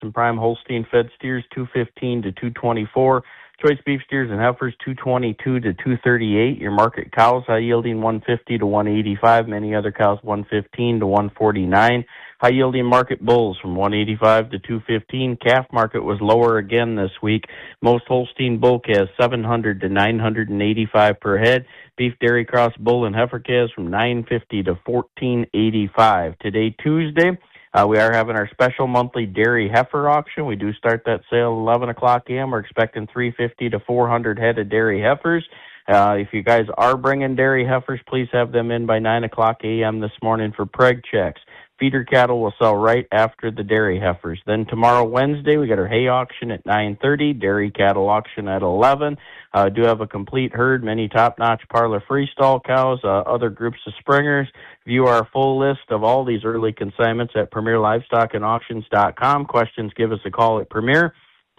and prime Holstein fed steers 215 to 224. Choice beef steers and heifers 222 to 238. Your market cows high yielding 150 to 185. Many other cows 115 to 149. High yielding market bulls from 185 to 215. Calf market was lower again this week. Most Holstein bull calves 700 to 985 per head. Beef dairy cross bull and heifer calves from 950 to 1485. Today, Tuesday, we are having our special monthly dairy heifer auction. We do start that sale at 11 o'clock a.m. We're expecting 350 to 400 head of dairy heifers. If you guys are bringing dairy heifers, please have them in by 9 o'clock a.m. this morning for preg checks. Feeder cattle will sell right after the dairy heifers. Then tomorrow, Wednesday, we got our hay auction at 9:30, dairy cattle auction at 11. Do have a complete herd, many top-notch parlor freestall cows, other groups of springers. View our full list of all these early consignments at PremierLivestockAndAuctions.com. Questions, give us a call at Premier,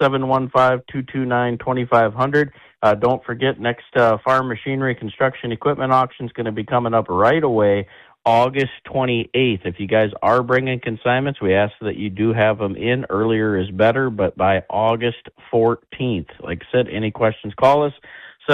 715-229-2500. Don't forget, next farm machinery construction equipment auction is going to be coming up right away, August 28th. If you guys are bringing consignments, we ask that you do have them in. Earlier is better, but by August 14th. Like I said, any questions, call us,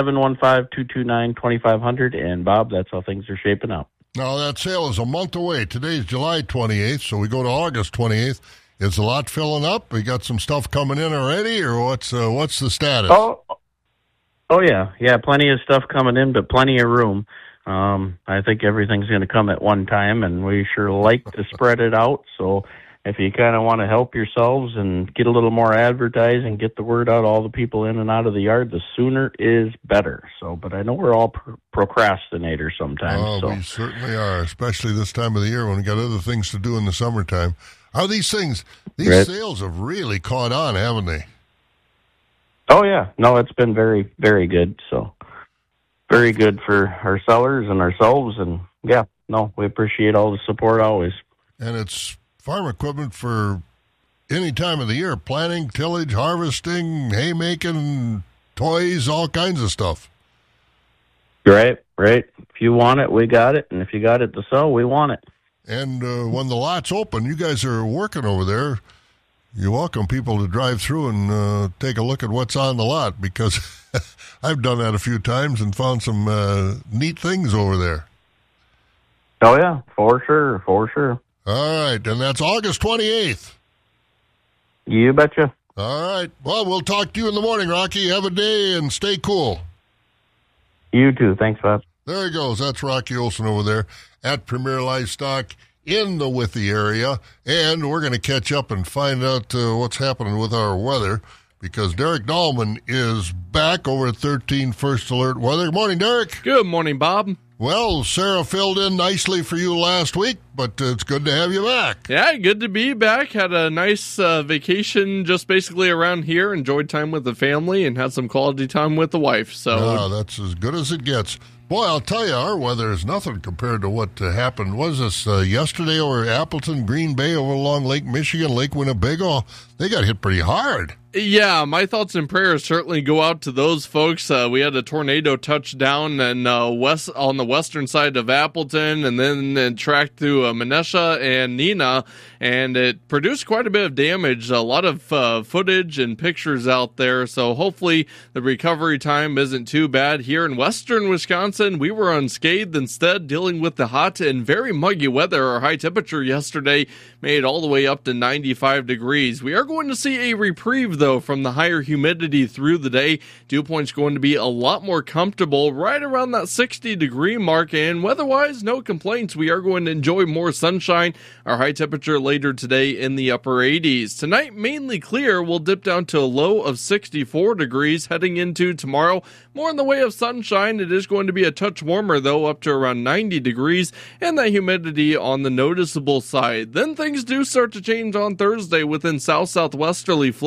715-229-2500. And, Bob, that's how things are shaping up. Now, that sale is a month away. Today's July 28th, so we go to August 28th. Is the lot filling up? We got some stuff coming in already, or what's the status? Oh, yeah. Yeah, plenty of stuff coming in, but plenty of room. I think everything's going to come at one time, and we sure like to spread it out. So if you kind of want to help yourselves and get a little more advertising, get the word out, all the people in and out of the yard, the sooner is better. So, but I know we're all procrastinators sometimes. Oh, so. We certainly are, especially this time of the year when we got other things to do in the summertime. How these sales have really caught on, haven't they? Oh, yeah. No, it's been very, very good. So very good for our sellers and ourselves. And, yeah, no, we appreciate all the support always. And it's farm equipment for any time of the year, planting, tillage, harvesting, haymaking, toys, all kinds of stuff. Right. If you want it, we got it. And if you got it to sell, we want it. And when the lot's open, you guys are working over there. You welcome people to drive through and take a look at what's on the lot, because I've done that a few times and found some neat things over there. Oh, yeah, for sure. All right, and that's August 28th. You betcha. All right. Well, we'll talk to you in the morning, Rocky. Have a day and stay cool. You too. Thanks, Bob. There he goes. That's Rocky Olson over there at Premier Livestock in the Withee area. And we're going to catch up and find out what's happening with our weather, because Derek Dahlman is back over at 13 First Alert Weather. Good morning, Derek. Good morning, Bob. Well, Sarah filled in nicely for you last week, but it's good to have you back. Yeah, good to be back. Had a nice vacation just basically around here. Enjoyed time with the family and had some quality time with the wife. So that's as good as it gets. Boy, I'll tell you, our weather is nothing compared to what happened. Was this yesterday over Appleton, Green Bay, over along Lake Michigan, Lake Winnebago? They got hit pretty hard. Yeah, my thoughts and prayers certainly go out to those folks. We had a tornado touchdown and on the western side of Appleton, and then tracked through Menasha and Neenah, and it produced quite a bit of damage. A lot of footage and pictures out there, so hopefully the recovery time isn't too bad. Here in western Wisconsin, we were unscathed instead, dealing with the hot and very muggy weather. Our high temperature yesterday made it all the way up to 95 degrees. We are going to see a reprieve, though, from the higher humidity through the day. Dew point's going to be a lot more comfortable, right around that 60-degree mark, and weather-wise, no complaints. We are going to enjoy more sunshine. Our high temperature later today in the upper 80s. Tonight, mainly clear. We'll dip down to a low of 64 degrees heading into tomorrow. More in the way of sunshine. It is going to be a touch warmer, though, up to around 90 degrees, and that humidity on the noticeable side. Then things do start to change on Thursday within south-southwesterly flow.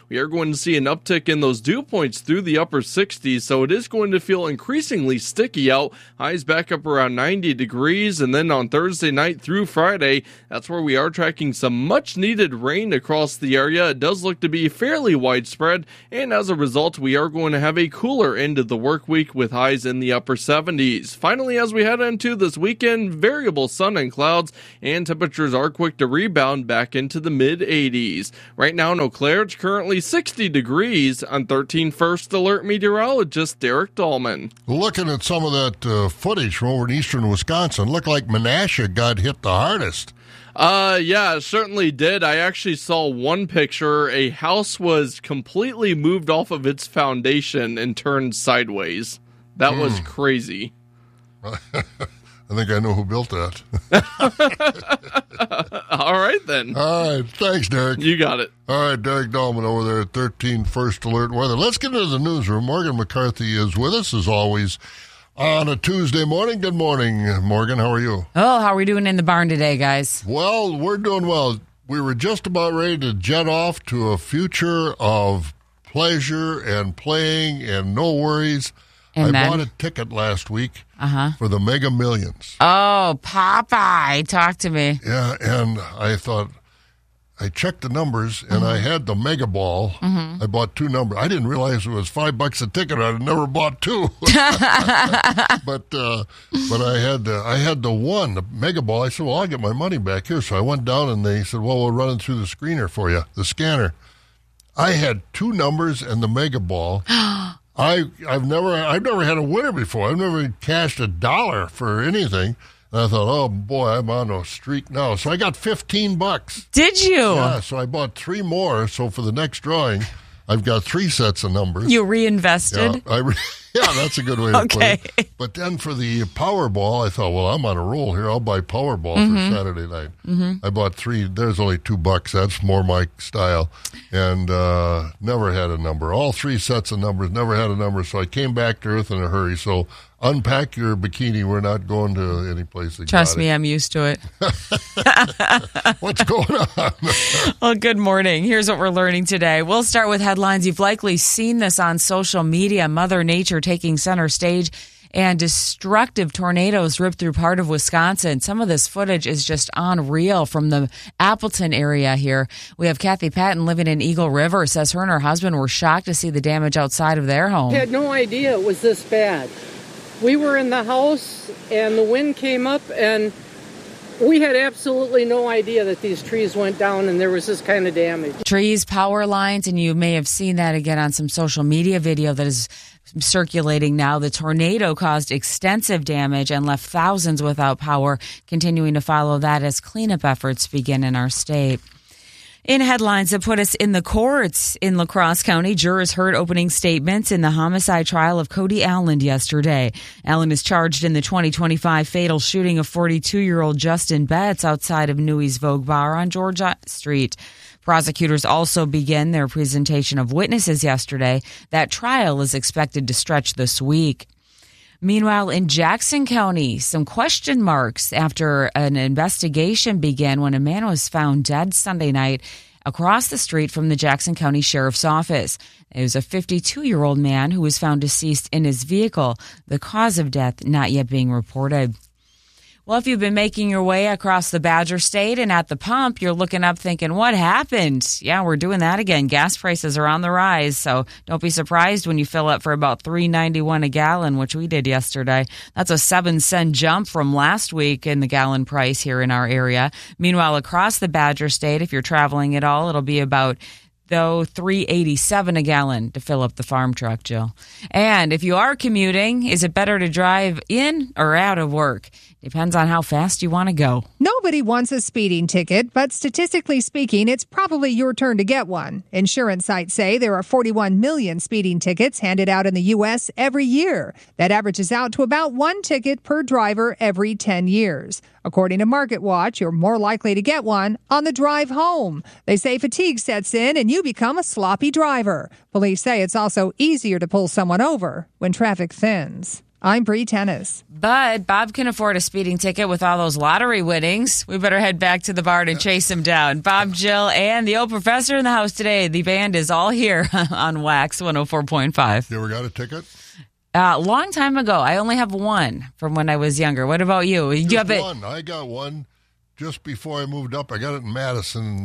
we are going to see an uptick in those dew points through the upper 60s, so it is going to feel increasingly sticky out. Highs back up around 90 degrees, and then on Thursday night through Friday, that's where we are tracking some much-needed rain across the area. It does look to be fairly widespread, and as a result, we are going to have a cooler end of the work week with highs in the upper 70s. Finally, as we head into this weekend, variable sun and clouds, and temperatures are quick to rebound back into the mid-80s. Right now in Eau Claire, it's currently 60 degrees. On 13 First Alert meteorologist Derek Dahlman. Looking at some of that footage from over in eastern Wisconsin, looked like Menasha got hit the hardest. Yeah, it certainly did. I actually saw one picture. A house was completely moved off of its foundation and turned sideways. That was crazy. I think I know who built that. All right, then. All right. Thanks, Derek. You got it. All right, Derek Dahlman over there at 13 First Alert Weather. Let's get into the newsroom. Morgan McCarthy is with us, as always, on a Tuesday morning. Good morning, Morgan. How are you? Oh, how are we doing in the barn today, guys? Well, we're doing well. We were just about ready to jet off to a future of pleasure and playing and no worries. And I bought a ticket last week for the Mega Millions. Oh, Popeye, talk to me. Yeah, and I thought, I checked the numbers, and I had the Mega Ball. I bought two numbers. I didn't realize it was $5 a ticket. I'd never bought two. But I had the one, the Mega Ball. I said, well, I'll get my money back here. So I went down, and they said, well, we'll run it through the screener for you, the scanner. I had two numbers and the Mega Ball. I've never had a winner before. I've never cashed $1 for anything. And I thought, oh boy, I'm on a streak now. So I got $15. Did you? Yeah. So I bought three more. So for the next drawing, I've got three sets of numbers. You reinvested? Yeah, that's a good way to play it. But then for the Powerball, I thought, well, I'm on a roll here. I'll buy Powerball for Saturday night. I bought three. There's only $2. That's more my style. And never had a number. All three sets of numbers, never had a number. So I came back to earth in a hurry. So unpack your bikini. We're not going to any place. Trust me, I'm used to it. What's going on? Well, good morning. Here's what we're learning today. We'll start with headlines. You've likely seen this on social media. Mother Nature taking center stage, and destructive tornadoes ripped through part of Wisconsin. Some of this footage is just unreal from the Appleton area here. We have Kathy Patton living in Eagle River, says her and her husband were shocked to see the damage outside of their home. I had no idea it was this bad. We were in the house and the wind came up, and we had absolutely no idea that these trees went down and there was this kind of damage. Trees, power lines, and you may have seen that again on some social media video that is circulating now. The tornado caused extensive damage and left thousands without power, continuing to follow that as cleanup efforts begin in our state. In headlines that put us in the courts in La Crosse County, jurors heard opening statements in the homicide trial of Cody Allen yesterday. Allen is charged in the 2025 fatal shooting of 42-year-old Justin Betts outside of Newey's Vogue Bar on George Street. Prosecutors also began their presentation of witnesses yesterday. That trial is expected to stretch this week. Meanwhile, in Jackson County, some question marks after an investigation began when a man was found dead Sunday night across the street from the Jackson County Sheriff's Office. It was a 52-year-old man who was found deceased in his vehicle, the cause of death not yet being reported. Well, if you've been making your way across the Badger State and at the pump, you're looking up thinking, what happened? Yeah, we're doing that again. Gas prices are on the rise, so don't be surprised when you fill up for about $3.91 a gallon, which we did yesterday. That's a 7-cent jump from last week in the gallon price here in our area. Meanwhile, across the Badger State, if you're traveling at all, it'll be about $3.87 a gallon to fill up the farm truck, Jill. And if you are commuting, is it better to drive in or out of work? Depends on how fast you want to go. Nobody wants a speeding ticket, but statistically speaking, it's probably your turn to get one. Insurance sites say there are 41 million speeding tickets handed out in the U.S. every year. That averages out to about one ticket per driver every 10 years. According to MarketWatch, you're more likely to get one on the drive home. They say fatigue sets in and you become a sloppy driver. Police say it's also easier to pull someone over when traffic thins. I'm Bree Tennis. But Bob can afford a speeding ticket with all those lottery winnings. We better head back to the barn and chase him down. Bob, Jill, and the old professor in the house today. The band is all here on Wax 104.5. You ever got a ticket? Long time ago. I only have one from when I was younger. What about you? Just you have one. I got one just before I moved up. I got it in Madison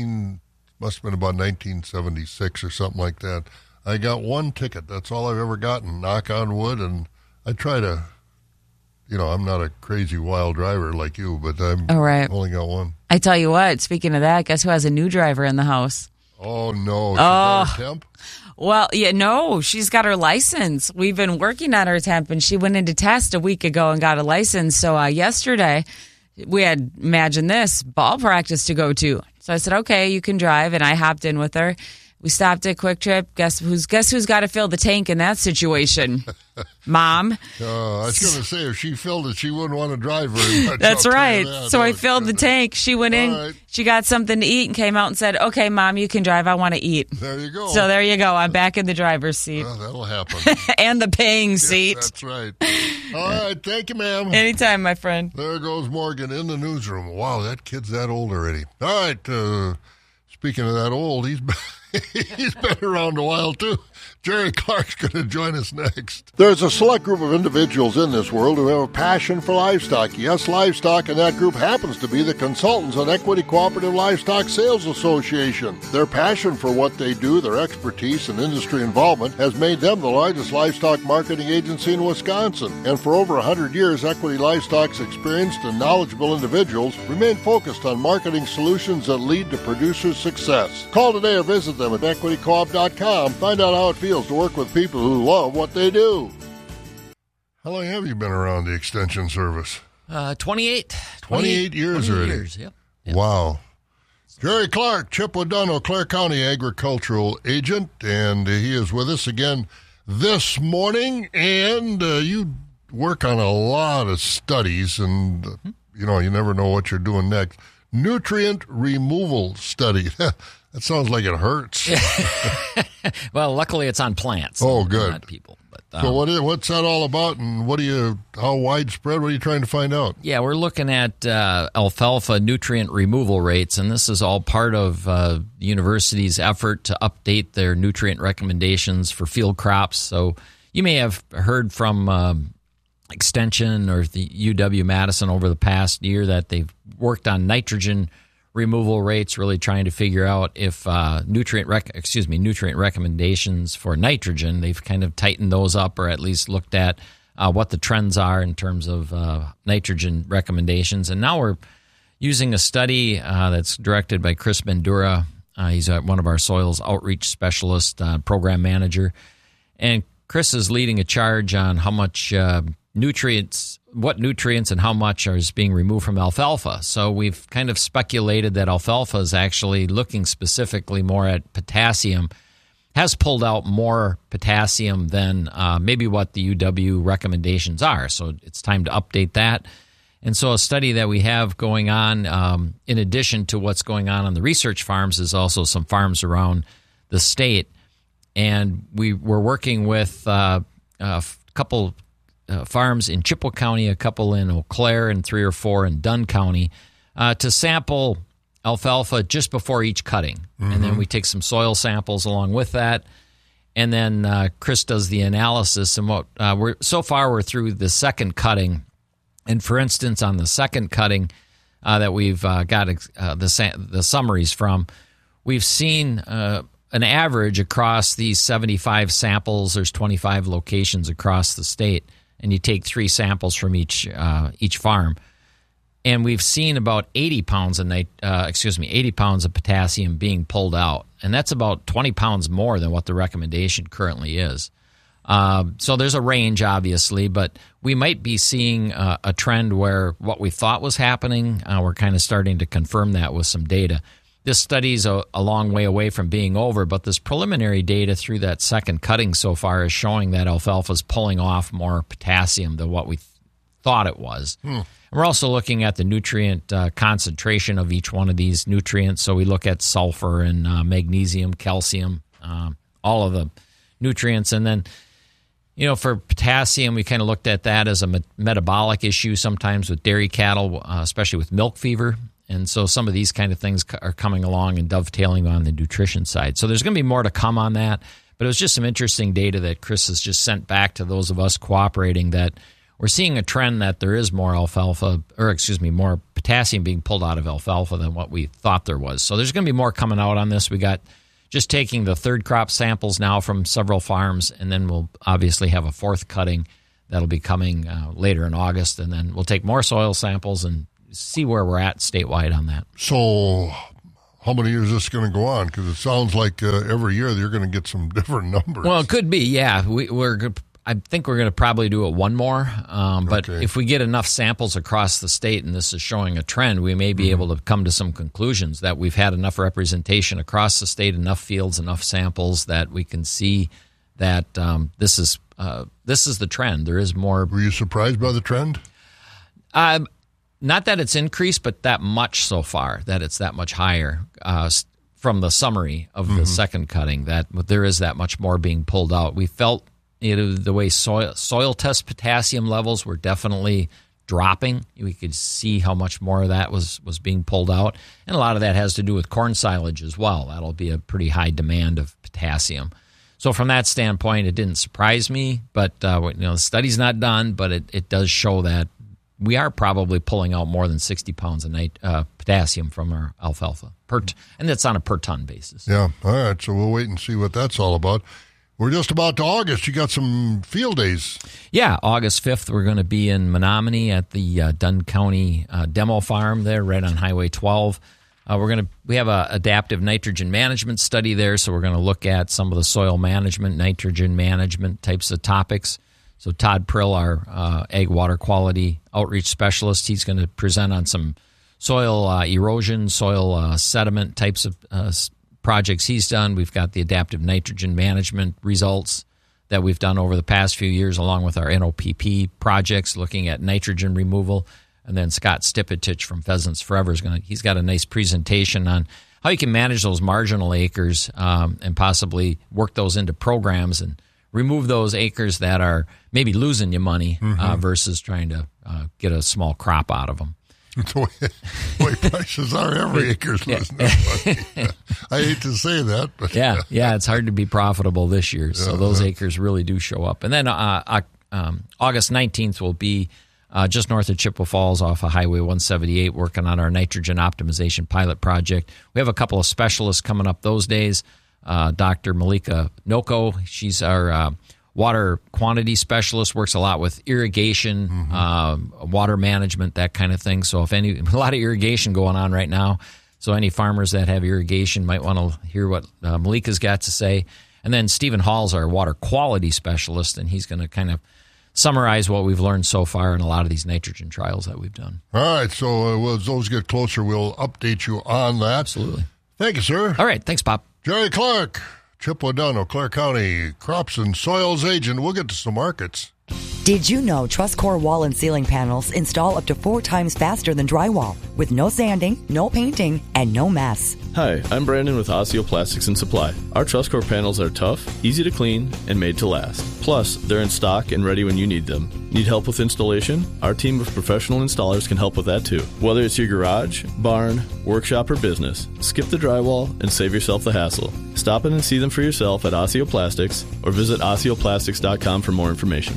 must have been about 1976 or something like that. I got one ticket. That's all I've ever gotten, knock on wood, and I try to, I'm not a crazy wild driver like you, but I've only got one. I tell you what, speaking of that, guess who has a new driver in the house? Oh, no. She got her temp? Well, no, she's got her license. We've been working on her temp, and she went into test a week ago and got a license. So yesterday, we had, imagine this, ball practice to go to. So I said, okay, you can drive, and I hopped in with her. We stopped at Quick Trip. Guess who's got to fill the tank in that situation? Mom. I was going to say, if she filled it, she wouldn't want to drive very much. That's right. So I filled the tank. She went in. Right. She got something to eat and came out and said, okay, Mom, you can drive. I want to eat. There you go. So there you go. I'm back in the driver's seat. Well, that'll happen. And the paying seat. That's right. All right. Thank you, ma'am. Anytime, my friend. There goes Morgan in the newsroom. Wow, that kid's that old already. All right. Speaking of that old, he's been around a while, too. Jerry Clark's going to join us next. There's a select group of individuals in this world who have a passion for livestock. Yes, livestock, and that group happens to be the Consultants on Equity Cooperative Livestock Sales Association. Their passion for what they do, their expertise and industry involvement has made them the largest livestock marketing agency in Wisconsin. And for over 100 years, Equity Livestock's experienced and knowledgeable individuals remain focused on marketing solutions that lead to producers' success. Call today or visit them at equitycoop.com. Find out how it feels to work with people who love what they do. How long have you been around the Extension Service? 28. 28 years already. Years, yep. Wow. Jerry Clark, Chippewa Eau Claire County Agricultural Agent, and he is with us again this morning. And you work on a lot of studies, and you never know what you're doing next. Nutrient removal study. That sounds like it hurts. Well, luckily it's on plants. Oh, good. Not people. But, so what's that all about, and how widespread? What are you trying to find out? Yeah, we're looking at alfalfa nutrient removal rates, and this is all part of the university's effort to update their nutrient recommendations for field crops. So you may have heard from Extension or the UW-Madison over the past year that they've worked on nitrogen removal rates, really trying to figure out if nutrient recommendations for nitrogen, they've kind of tightened those up, or at least looked at what the trends are in terms of nitrogen recommendations. And now we're using a study that's directed by Chris Bandura. He's one of our soils outreach specialist, program manager. And Chris is leading a charge on how much what nutrients and how much is being removed from alfalfa. So we've kind of speculated that alfalfa is actually looking specifically more at potassium, has pulled out more potassium than maybe what the UW recommendations are. So it's time to update that. And so a study that we have going on, in addition to what's going on the research farms, is also some farms around the state. And we're working with a couple farms in Chippewa County, a couple in Eau Claire, and 3 or 4 in Dunn County to sample alfalfa just before each cutting. Mm-hmm. And then we take some soil samples along with that. And then Chris does the analysis. And we're through the second cutting. And for instance, on the second cutting that we've got the summaries from, we've seen an average across these 75 samples. There's 25 locations across the state. And you take 3 samples from each farm, and we've seen about 80 pounds of potassium being pulled out, and that's about 20 pounds more than what the recommendation currently is. So there's a range, obviously, but we might be seeing a trend where what we thought was happening, we're kind of starting to confirm that with some data. This study's a long way away from being over, but this preliminary data through that second cutting so far is showing that alfalfa is pulling off more potassium than what we thought it was. We're also looking at the nutrient concentration of each one of these nutrients. So we look at sulfur and magnesium, calcium, all of the nutrients. And then For potassium, we kind of looked at that as a metabolic issue sometimes with dairy cattle, especially with milk fever. And so some of these kind of things are coming along and dovetailing on the nutrition side. So there's going to be more to come on that. But it was just some interesting data that Chris has just sent back to those of us cooperating that we're seeing a trend that there is more more potassium being pulled out of alfalfa than what we thought there was. So there's going to be more coming out on this. We got just taking the third crop samples now from several farms, and then we'll obviously have a fourth cutting that'll be coming later in August, and then we'll take more soil samples and see where we're at statewide on that. So how many years is this going to go on? Because it sounds like every year you're going to get some different numbers. Well, it could be, yeah. I think we're going to probably do it one more. But if we get enough samples across the state and this is showing a trend, we may be able to come to some conclusions that we've had enough representation across the state, enough fields, enough samples that we can see that this is the trend. There is more. Were you surprised by the trend? Not that it's increased, but that much so far, that it's that much higher from the summary of the second cutting, that there is that much more being pulled out. We felt the way soil test potassium levels were definitely dropping. We could see how much more of that was being pulled out. And a lot of that has to do with corn silage as well. That'll be a pretty high demand of potassium. So from that standpoint, it didn't surprise me. But the study's not done, but it does show that we are probably pulling out more than 60 pounds of potassium from our alfalfa, and that's on a per-ton basis. Yeah, all right, so we'll wait and see what that's all about. We're just about to August. You got some field days. Yeah, August 5th, we're going to be in Menominee at the Dunn County demo farm there, right on Highway 12. We have a adaptive nitrogen management study there, so we're going to look at some of the soil management, nitrogen management types of topics. So Todd Prill, our ag water quality outreach specialist, he's going to present on some soil erosion, soil sediment types of projects he's done. We've got the adaptive nitrogen management results that we've done over the past few years, along with our NOPP projects, looking at nitrogen removal. And then Scott Stipetich from Pheasants Forever he's got a nice presentation on how you can manage those marginal acres and possibly work those into programs and remove those acres that are maybe losing you money versus trying to get a small crop out of them. The way prices are, every acre's losing money. I hate to say that, but yeah, it's hard to be profitable this year. So those acres really do show up. And then August 19th will be just north of Chippewa Falls off of Highway 178, working on our nitrogen optimization pilot project. We have a couple of specialists coming up those days. Dr. Malika Noko, she's our water quantity specialist, works a lot with irrigation, water management, that kind of thing. So a lot of irrigation going on right now. So any farmers that have irrigation might want to hear what Malika's got to say. And then Stephen Hall's our water quality specialist, and he's going to kind of summarize what we've learned so far in a lot of these nitrogen trials that we've done. All right, so as those get closer, we'll update you on that. Absolutely. Thank you, sir. All right, thanks, Bob. Jerry Clark, Chippewa Dunn, Eau Claire County Crops and Soils Agent. We'll get to some markets. Did you know TrustCore wall and ceiling panels install up to 4 times faster than drywall with no sanding, no painting, and no mess? Hi, I'm Brandon with Osseo Plastics and Supply. Our TrustCore panels are tough, easy to clean, and made to last. Plus, they're in stock and ready when you need them. Need help with installation? Our team of professional installers can help with that too. Whether it's your garage, barn, workshop, or business, skip the drywall and save yourself the hassle. Stop in and see them for yourself at Osseo Plastics or visit OsseoPlastics.com for more information.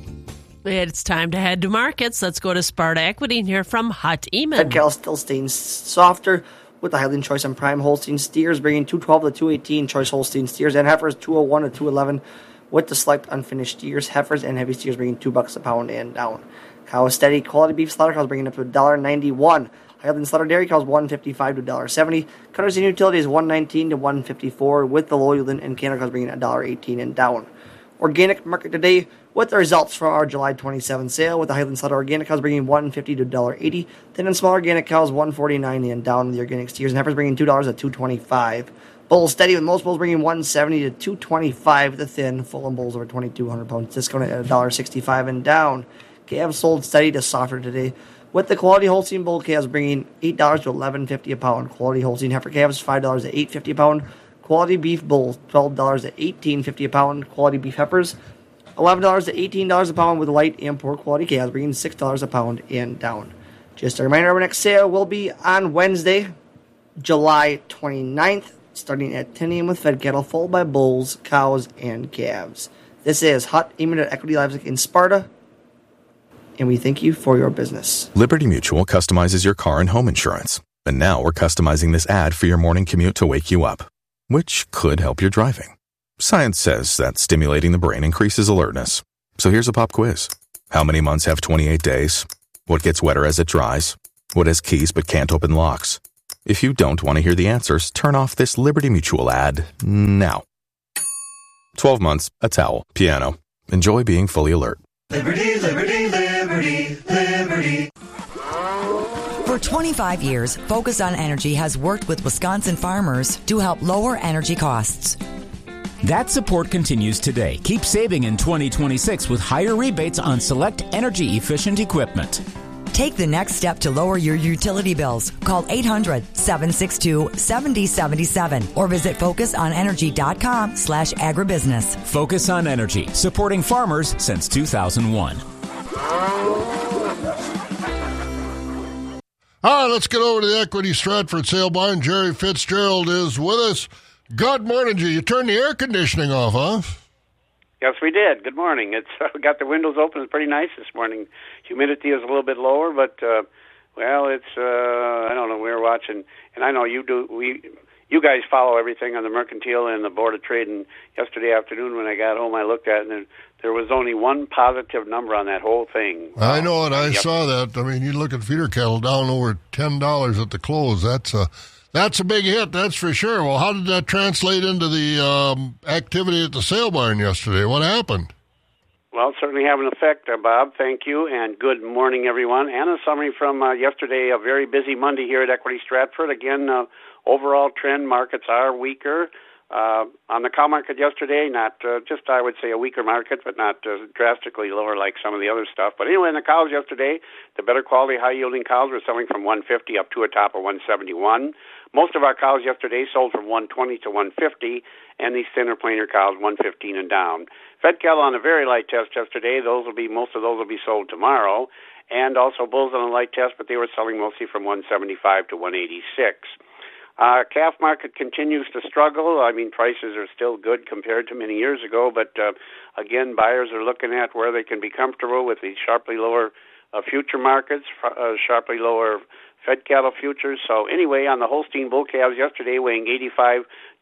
It's time to head to markets. Let's go to Sparta Equity and hear from Hut Eamon. Head cattle still staying softer with the Highland Choice and Prime Holstein steers bringing 212 to 218. Choice Holstein steers and heifers 201 to 211 with the select unfinished steers. Heifers and heavy steers bringing $2 a pound and down. Cows steady. Quality beef slaughter cows bringing up to $1.91. Highland slaughter dairy cows $1.55 to $1.70. Cutters and utilities $1.19 to $1.54 with the low yielding and Canada cows bringing $1.18 and down. Organic market today with the results from our July 27 sale with the Highland Slaughter organic cows bringing $1.50 to $1.80. Then in small organic cows $1.49 and down the organic steers and heifers bringing $2 to $2.25. Bulls steady with most bulls bringing $1.70 to $2.25. The thin full and bulls over 2,200 pounds discounted at $1.65 and down. Calves sold steady to softer today with the quality Holstein bull calves bringing $8 to $11.50 a pound. Quality Holstein heifer calves $5 to $8.50 a pound. Quality beef bulls, $12 to $18.50 a pound. Quality beef heifers, $11 to $18 a pound with light and poor quality calves, bringing $6 a pound and down. Just a reminder, our next sale will be on Wednesday, July 29th, starting at 10 a.m. with fed cattle, followed by bulls, cows, and calves. This is Hut Eamon at Equity Livestock in Sparta, and we thank you for your business. Liberty Mutual customizes your car and home insurance. And now we're customizing this ad for your morning commute to wake you up, which could help your driving. Science says that stimulating the brain increases alertness. So here's a pop quiz. How many months have 28 days? What gets wetter as it dries? What has keys but can't open locks? If you don't want to hear the answers, turn off this Liberty Mutual ad now. 12 months, a towel, piano. Enjoy being fully alert. Liberty, liberty, liberty, liberty. For 25 years, Focus on Energy has worked with Wisconsin farmers to help lower energy costs. That support continues today. Keep saving in 2026 with higher rebates on select energy-efficient equipment. Take the next step to lower your utility bills. Call 800-762-7077 or visit focusonenergy.com/agribusiness. Focus on Energy, supporting farmers since 2001. All right, let's get over to the Equity Stratford Sale Barn. Jerry Fitzgerald is with us. Good morning, G. You turned the air conditioning off, huh? Yes, we did. Good morning. It's got the windows open. It's pretty nice this morning. Humidity is a little bit lower, but it's I don't know. We were watching, and I know you do. You guys follow everything on the Mercantile and the Board of Trade. And yesterday afternoon, when I got home, I looked at it, and there was only one positive number on that whole thing. I know it. I saw that. I mean, you look at feeder cattle down over $10 at the close. That's a big hit, that's for sure. Well, how did that translate into the activity at the sale barn yesterday? What happened? Well, certainly have an effect, Bob. Thank you, and good morning, everyone. And a summary from yesterday, a very busy Monday here at Equity Stratford. Again, overall trend, markets are weaker. On the cow market yesterday, not just, I would say, a weaker market, but not drastically lower like some of the other stuff. But anyway, in the cows yesterday, the better quality, high-yielding cows were selling from 150 up to a top of 171. Most of our cows yesterday sold from 120 to 150, and these thinner, plainer cows, 115 and down. Fed cattle on a very light test yesterday. Most of those will be sold tomorrow, and also bulls on a light test, but they were selling mostly from 175 to 186. Calf market continues to struggle. I mean, prices are still good compared to many years ago, but again, buyers are looking at where they can be comfortable with these sharply lower future markets, sharply lower fed cattle futures. So anyway, on the Holstein bull calves yesterday, weighing 85,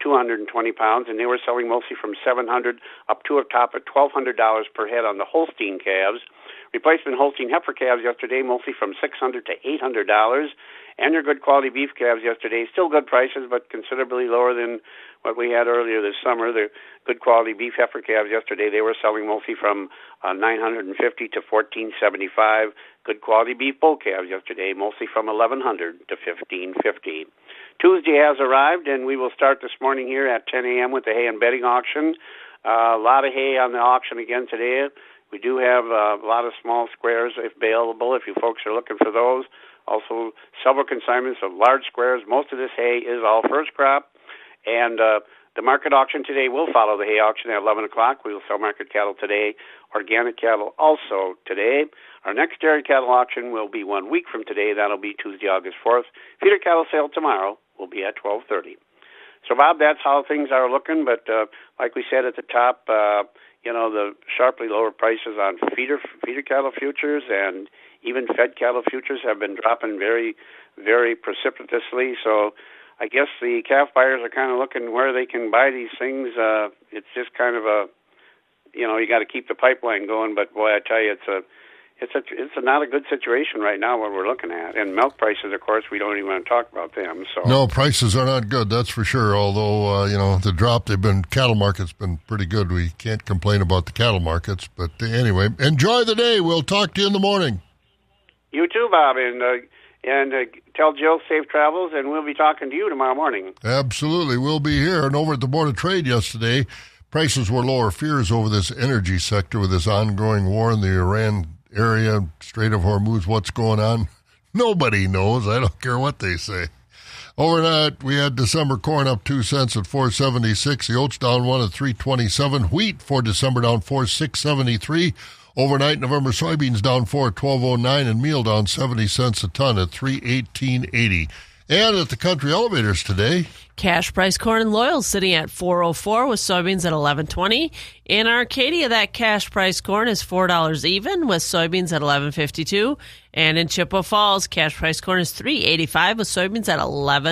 220 pounds, and they were selling mostly from $700 up to a top of $1,200 per head on the Holstein calves. Replacement Holstein heifer calves yesterday, mostly from $600 to $800. And your good quality beef calves yesterday, still good prices, but considerably lower than what we had earlier this summer. The good quality beef heifer calves yesterday, they were selling mostly from $950 to $1,475. Good quality beef bull calves yesterday, mostly from $1,100 to $1,550. Tuesday has arrived, and we will start this morning here at 10 a.m. with the hay and bedding auction. A lot of hay on the auction again today. We do have a lot of small squares available if you folks are looking for those. Also, several consignments of large squares. Most of this hay is all first crop. And the market auction today will follow the hay auction at 11 o'clock. We will sell market cattle today, organic cattle also today. Our next dairy cattle auction will be 1 week from today. That'll be Tuesday, August 4th. Feeder cattle sale tomorrow will be at 12:30. So, Bob, that's how things are looking. But like we said at the top, the sharply lower prices on feeder cattle futures and even fed cattle futures have been dropping very, very precipitously. So I guess the calf buyers are kind of looking where they can buy these things. It's just kind of you got to keep the pipeline going. But boy, I tell you, it's not a good situation right now what we're looking at. And milk prices, of course, we don't even want to talk about them. So no, prices are not good, that's for sure. Although the drop, cattle market's been pretty good. We can't complain about the cattle markets. But anyway, enjoy the day. We'll talk to you in the morning. You too, Bob, and tell Jill safe travels, and we'll be talking to you tomorrow morning. Absolutely. We'll be here. And over at the Board of Trade yesterday, prices were lower. Fears over this energy sector with this ongoing war in the Iran area, Strait of Hormuz, what's going on? Nobody knows. I don't care what they say. Overnight, we had December corn up 2 cents at $4.76. The oats down 1 at $3.27. Wheat for December down 4.673. Overnight, November soybeans down 4 at $12.09, and meal down 70 cents a ton at $3.1880. And at the country elevators today, cash price corn in Loyal sitting at $4.04 with soybeans at $11.20. In Arcadia, that cash price corn is $4 even with soybeans at $11.52. And in Chippewa Falls, cash price corn is $3.85 with soybeans at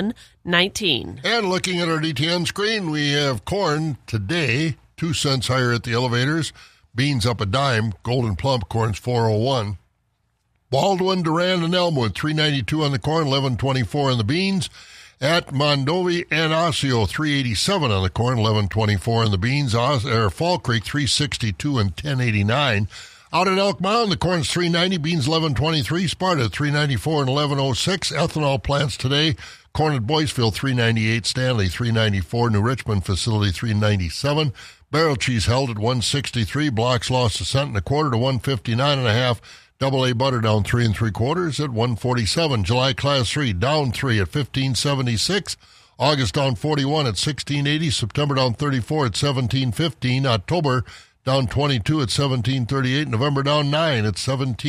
$11.19. And looking at our DTN screen, we have corn today 2 cents higher at the elevators. Beans up a dime. Golden plump corn's $4.01. Baldwin, Durand, and Elmwood, $3.92 on the corn, $11.24 on the beans. At Mondovi and Osseo, $3.87 on the corn, $11.24 on the beans. Fall Creek, $3.62 and $10.89. Out at Elk Mound, the corn's $3.90, beans $11.23. Sparta, $3.94 and $11.06. Ethanol plants today, corn at Boyceville, $3.98. Stanley, $3.94. New Richmond facility, $3.97. Barrel cheese held at $1.63. Blocks lost a cent and a quarter to $1.59.5. AA butter down 3 3/4 at $1.47. July class 3 down 3 at $15.76. August down 41 at $16.80. September down 34 at $17.15. October down 22 at $17.38. November down 9 at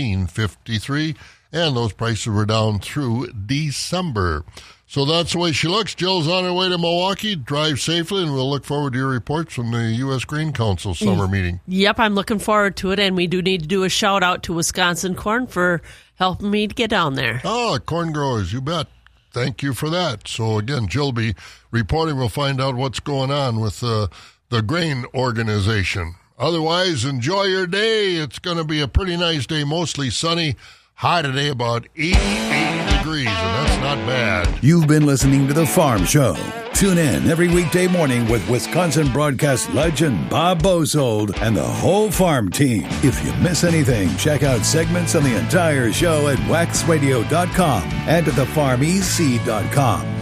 $17.53. And those prices were down through December. So that's the way she looks. Jill's on her way to Milwaukee. Drive safely, and we'll look forward to your reports from the U.S. Grain Council summer meeting. Yep, I'm looking forward to it, and we do need to do a shout-out to Wisconsin Corn for helping me to get down there. Oh, corn growers, you bet. Thank you for that. So, again, Jill will be reporting. We'll find out what's going on with the grain organization. Otherwise, enjoy your day. It's going to be a pretty nice day, mostly sunny. High today, about 88 degrees, and that's not bad. You've been listening to The Farm Show. Tune in every weekday morning with Wisconsin broadcast legend Bob Bosold and the whole farm team. If you miss anything, check out segments on the entire show at waxradio.com and at thefarmec.com.